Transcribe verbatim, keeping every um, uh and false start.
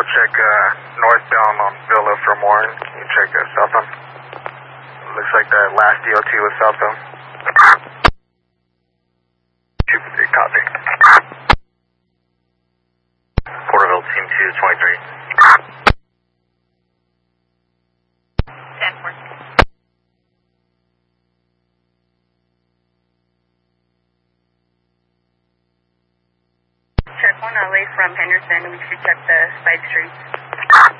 check uh, northbound on Villa from Warren. Can you check uh, southbound? Looks like that last D O T was southbound. two three, copy. Porterville, team two twenty-three. Stanford. Check one away from Henderson. We should check the side streets.